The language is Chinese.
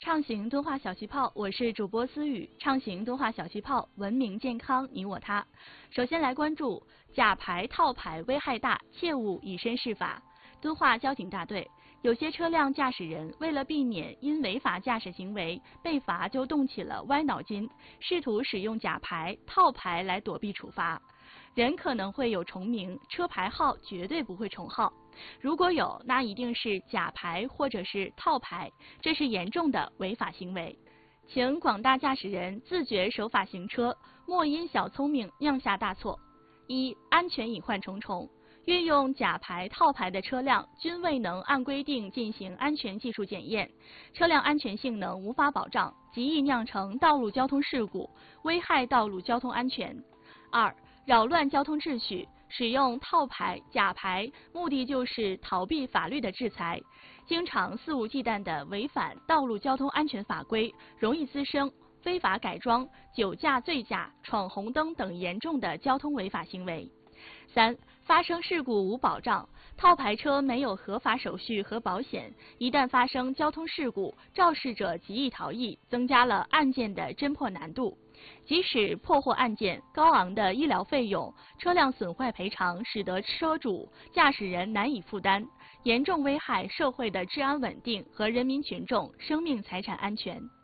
畅行敦化小气泡，我是主播思雨。畅行敦化小气泡，文明健康你我他。首先来关注假牌套牌危害大，切勿以身试法。敦化交警大队，有些车辆驾驶人为了避免因违法驾驶行为被罚，就动起了歪脑筋，试图使用假牌、套牌来躲避处罚。人可能会有重名，车牌号绝对不会重号。如果有，那一定是假牌或者是套牌，这是严重的违法行为。请广大驾驶人自觉守法行车，莫因小聪明酿下大错。一、安全隐患重重。运用假牌、套牌的车辆均未能按规定进行安全技术检验，车辆安全性能无法保障，极易酿成道路交通事故，危害道路交通安全。二、扰乱交通秩序。使用套牌、假牌，目的就是逃避法律的制裁，经常肆无忌惮地违反道路交通安全法规，容易滋生非法改装、酒驾、醉驾、闯红灯等严重的交通违法行为。三、发生事故无保障，套牌车没有合法手续和保险，一旦发生交通事故，肇事者极易逃逸，增加了案件的侦破难度。即使破获案件，高昂的医疗费用、车辆损坏赔偿使得车主、驾驶人难以负担，严重危害社会的治安稳定和人民群众生命财产安全。